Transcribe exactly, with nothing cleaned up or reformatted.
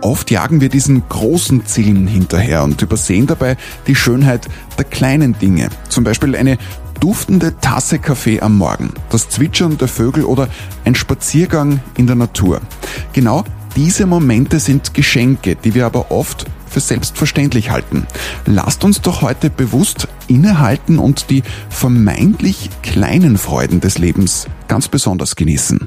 Oft jagen wir diesen großen Zielen hinterher und übersehen dabei die Schönheit der kleinen Dinge. Zum Beispiel eine duftende Tasse Kaffee am Morgen, das Zwitschern der Vögel oder ein Spaziergang in der Natur. Genau diese Momente sind Geschenke, die wir aber oft für selbstverständlich halten. Lasst uns doch heute bewusst innehalten und die vermeintlich kleinen Freuden des Lebens ganz besonders genießen.